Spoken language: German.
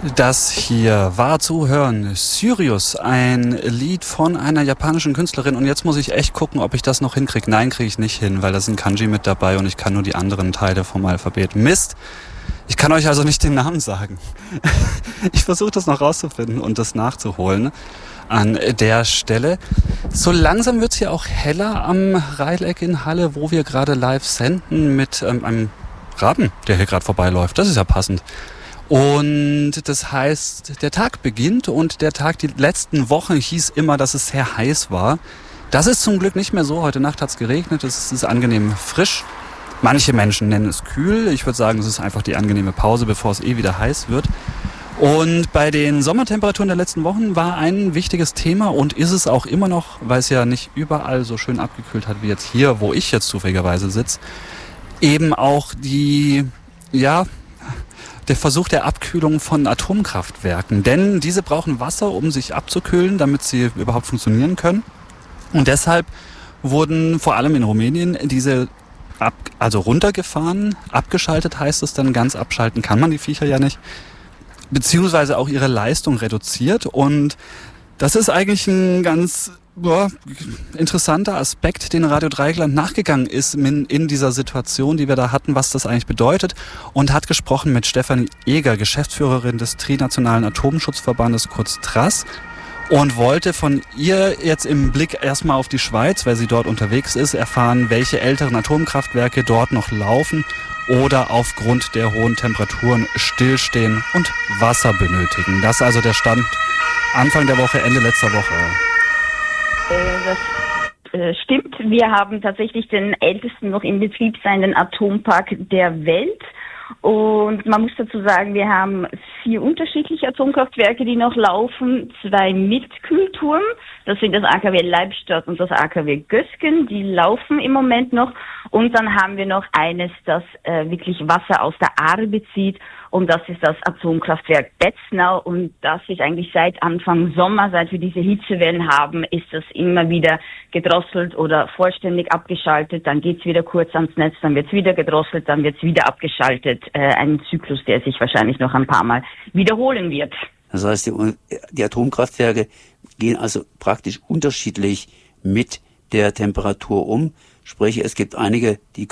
Das hier war zu hören Sirius, ein Lied von einer japanischen Künstlerin. Und jetzt muss ich echt gucken, ob ich das noch hinkriege. Nein, kriege ich nicht hin, weil da sind Kanji mit dabei und ich kann nur die anderen Teile vom Alphabet. Mist! Ich kann euch also nicht den Namen sagen. Ich versuche das noch rauszufinden und das nachzuholen an der Stelle. So langsam wird es hier auch heller am Reileck in Halle, wo wir gerade live senden mit einem Raben, der hier gerade vorbeiläuft. Das ist ja passend. Und das heißt, der Tag beginnt und der Tag die letzten Wochen hieß immer, dass es sehr heiß war. Das ist zum Glück nicht mehr so. Heute Nacht hat es geregnet, es ist angenehm frisch. Manche Menschen nennen es kühl. Ich würde sagen, es ist einfach die angenehme Pause, bevor es wieder heiß wird. Und bei den Sommertemperaturen der letzten Wochen war ein wichtiges Thema und ist es auch immer noch, weil es ja nicht überall so schön abgekühlt hat wie jetzt hier, wo ich jetzt zufälligerweise sitze, eben auch der Versuch der Abkühlung von Atomkraftwerken. Denn diese brauchen Wasser, um sich abzukühlen, damit sie überhaupt funktionieren können. Und deshalb wurden vor allem in Rumänien diese runtergefahren, abgeschaltet heißt es dann, ganz abschalten kann man die Viecher ja nicht, beziehungsweise auch ihre Leistung reduziert. Und das ist eigentlich ein ganz interessanter Aspekt, den Radio Dreieckland nachgegangen ist in dieser Situation, die wir da hatten, was das eigentlich bedeutet, und hat gesprochen mit Stefanie Eger, Geschäftsführerin des Trinationalen Atomschutzverbandes, kurz TRAS, und wollte von ihr jetzt im Blick erstmal auf die Schweiz, weil sie dort unterwegs ist, erfahren, welche älteren Atomkraftwerke dort noch laufen oder aufgrund der hohen Temperaturen stillstehen und Wasser benötigen. Das ist also der Stand Anfang der Woche, Ende letzter Woche. Das stimmt. Wir haben tatsächlich den ältesten noch in Betrieb seienden Atompark der Welt. Und man muss dazu sagen, wir haben 4 unterschiedliche Atomkraftwerke, die noch laufen. 2 mit Kühlturm, das sind das AKW Leibstadt und das AKW Gösgen, die laufen im Moment noch. Und dann haben wir noch eines, das wirklich Wasser aus der Aare bezieht. Und das ist das Atomkraftwerk Betznau. Und das ist eigentlich seit Anfang Sommer, seit wir diese Hitzewellen haben, ist das immer wieder gedrosselt oder vollständig abgeschaltet. Dann geht's wieder kurz ans Netz, dann wird's wieder gedrosselt, dann wird's wieder abgeschaltet. Ein Zyklus, der sich wahrscheinlich noch ein paar Mal wiederholen wird. Das heißt, die Atomkraftwerke gehen also praktisch unterschiedlich mit der Temperatur um. Sprich, es gibt einige, die